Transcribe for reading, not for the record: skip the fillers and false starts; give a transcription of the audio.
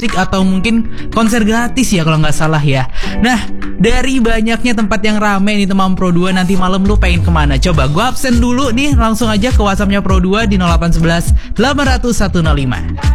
akustik atau mungkin konser gratis ya kalau nggak salah ya. Nah, dari banyaknya tempat yang rame nih teman Pro 2, nanti malam lu pengen kemana? Coba gue absen dulu nih, langsung aja ke WhatsAppnya Pro 2 di 0811 800 105.